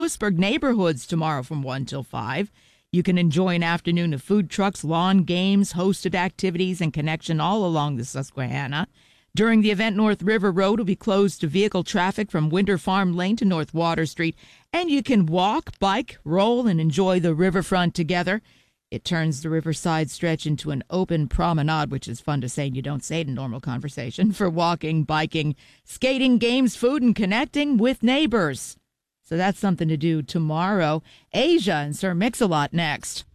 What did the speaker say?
Lewisburg neighborhoods tomorrow from 1 till 5. You can enjoy an afternoon of food trucks, lawn games, hosted activities, and connection all along the Susquehanna. During the event, North River Road will be closed to vehicle traffic from Winter Farm Lane to North Water Street, and you can walk, bike, roll, and enjoy the riverfront together. It turns the riverside stretch into an open promenade, which is fun to say, and you don't say it in normal conversation, for walking, biking, skating, games, food, and connecting with neighbors. So that's something to do tomorrow. Asia and Sir Mix-a-Lot next.